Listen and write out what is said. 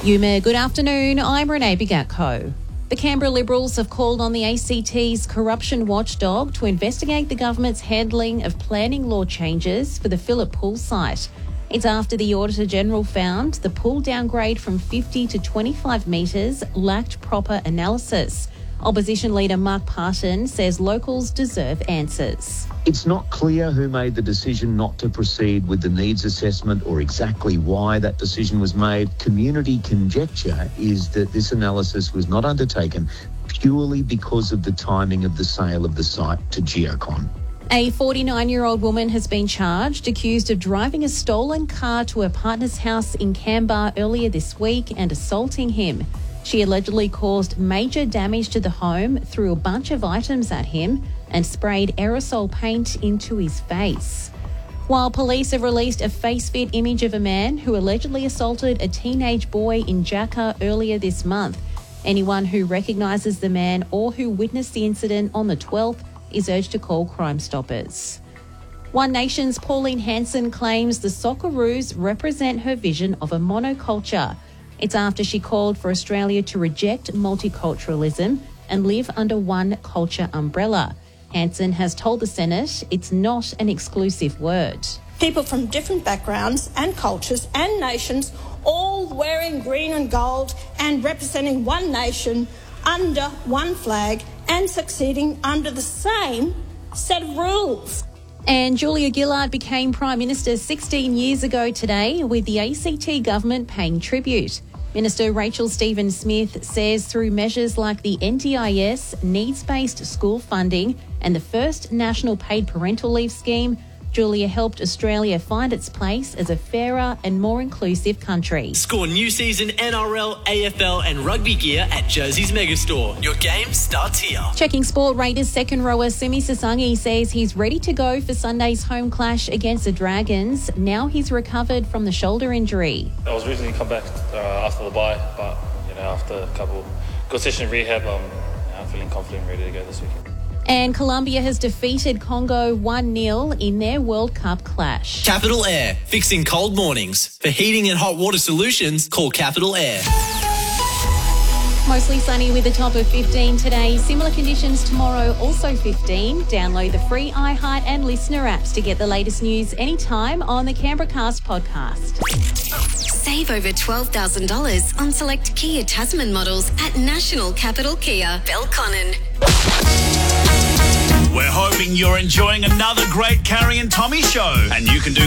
Yuma, good afternoon. I'm Renee Bigatko. The Canberra Liberals have called on the ACT's corruption watchdog to investigate the government's handling of planning law changes for the Phillip Pool site. It's after the Auditor-General found the pool downgrade from 50 to 25 metres lacked proper analysis. Opposition leader Mark Parton says locals deserve answers. It's not clear who made the decision not to proceed with the needs assessment or exactly why that decision was made. Community conjecture is that this analysis was not undertaken purely because of the timing of the sale of the site to Geocon. A 49-year-old woman has been charged, accused of driving a stolen car to her partner's house in Canberra earlier this week and assaulting him. She allegedly caused major damage to the home, threw a bunch of items at him and sprayed aerosol paint into his face. While police have released a face-fit image of a man who allegedly assaulted a teenage boy in Jakarta earlier this month. Anyone who recognises the man or who witnessed the incident on the 12th is urged to call Crime Stoppers. One Nation's Pauline Hanson claims the Socceroos represent her vision of a monoculture. It's after she called for Australia to reject multiculturalism and live under one culture umbrella. Hanson has told the Senate it's not an exclusive word. People from different backgrounds and cultures and nations all wearing green and gold and representing one nation under one flag and succeeding under the same set of rules. And Julia Gillard became Prime Minister 16 years ago today, with the ACT government paying tribute. Minister Rachel Stephen-Smith says through measures like the NDIS, needs-based school funding and the first national paid parental leave scheme, Julia helped Australia find its place as a fairer and more inclusive country. Score new season NRL, AFL and rugby gear at Jersey's Megastore. Your game starts here. Checking sport, Raiders second rower Simi Sasangi says he's ready to go for Sunday's home clash against the Dragons. Now he's recovered from the shoulder injury. I was originally come back after the bye, but after a couple good session of rehab, I'm feeling confident and ready to go this weekend. And Colombia has defeated Congo 1-0 in their World Cup clash. Capital Air, fixing cold mornings. For heating and hot water solutions, call Capital Air. Mostly sunny with a top of 15 today. Similar conditions tomorrow, also 15. Download the free iHeart and Listener apps to get the latest news anytime on the Canberra Cast podcast. Save over $12,000 on select Kia Tasman models at National Capital Kia, Belconnen. We're hoping you're enjoying another great Carrie and Tommy show, and you can do